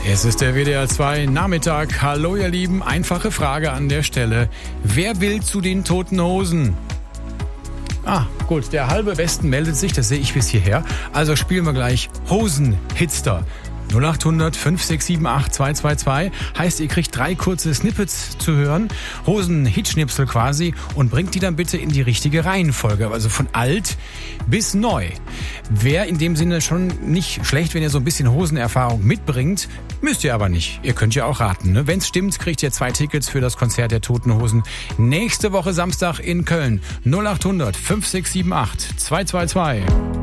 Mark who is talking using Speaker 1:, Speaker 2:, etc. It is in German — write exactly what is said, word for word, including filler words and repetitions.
Speaker 1: Es ist der W D R zwei Nachmittag. Hallo ihr Lieben, einfache Frage an der Stelle. Wer will zu den Toten Hosen? Ah, gut, der halbe Westen meldet sich, das sehe ich bis hierher. Also spielen wir gleich Hosen-Hitster. null acht hundert fünf sechs sieben acht zwei zwei zwei heißt, ihr kriegt drei kurze Snippets zu hören, Hosen-Hitschnipsel quasi, und bringt die dann bitte in die richtige Reihenfolge, also von alt bis neu. Wäre in dem Sinne schon nicht schlecht, wenn ihr so ein bisschen Hosenerfahrung mitbringt, müsst ihr aber nicht. Ihr könnt ja auch raten, ne? Wenn es stimmt, kriegt ihr zwei Tickets für das Konzert der Toten Hosen nächste Woche Samstag in Köln. null acht hundert fünf sechs sieben acht zwei zwei zwei.